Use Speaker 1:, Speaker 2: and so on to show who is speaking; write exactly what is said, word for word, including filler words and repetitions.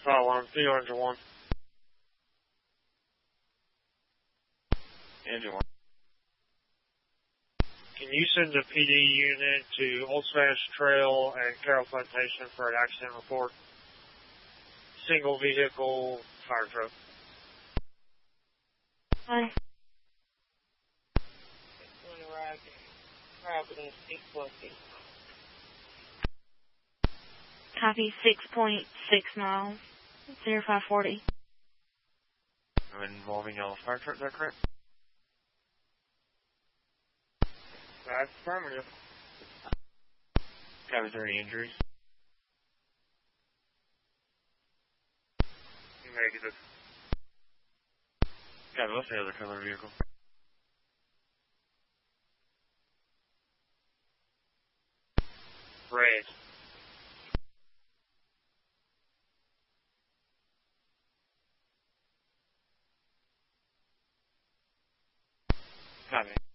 Speaker 1: Fire alarm, Theo engine one.
Speaker 2: Engine one.
Speaker 1: Can you send a P D unit to Old Spanish Trail and Carroll Plantation for an accident report? Single vehicle fire truck.
Speaker 3: Hi. Copy six point six miles, zero five forty.
Speaker 2: I'm involving yellow fire truck, is that correct?
Speaker 1: That's affirmative.
Speaker 2: Copy, is there any injuries?
Speaker 1: Negative.
Speaker 2: Copy, what's the other color vehicle?
Speaker 1: Red.
Speaker 2: Copy.